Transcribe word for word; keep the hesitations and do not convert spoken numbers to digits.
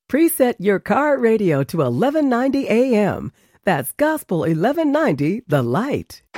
Preset your car radio to eleven ninety A M. That's Gospel eleven ninety, The Light.